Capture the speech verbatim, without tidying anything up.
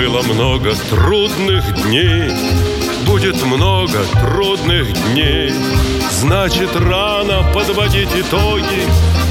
Было много трудных дней, будет много трудных дней. Значит, рано подводить итоги,